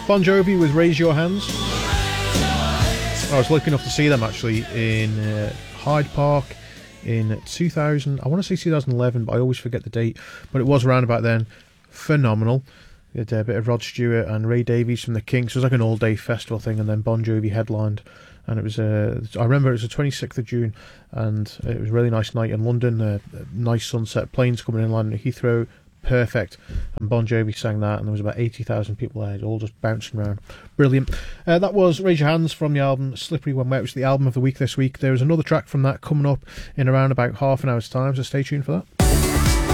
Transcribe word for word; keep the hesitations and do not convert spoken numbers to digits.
Bon Jovi with Raise Your Hands. I was lucky enough to see them actually in uh, Hyde Park in two thousand, I want to say two thousand eleven, but I always forget the date, but it was around about then. Phenomenal. We had a bit of Rod Stewart and Ray Davies from the Kinks. It was like an all-day festival thing, and then Bon Jovi headlined. And it was, uh, I remember it was the twenty-sixth of June, and it was a really nice night in London. Uh, nice sunset, planes coming in, landing at Heathrow, perfect. And Bon Jovi sang that, and there was about eighty thousand people there, all just bouncing around. Brilliant. Uh, that was Raise Your Hands from the album Slippery When Wet, which was the album of the week this week. There was another track from that coming up in around about half an hour's time, so stay tuned for that.